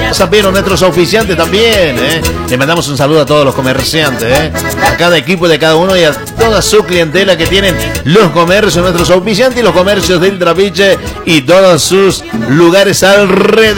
Sapero, nuestros oficiantes también, Le mandamos un saludo a todos los comerciantes, a cada equipo de cada uno y a toda su clientela que tienen los comercios, nuestros oficiantes y los comercios del Trapiche y todos sus lugares alrededor.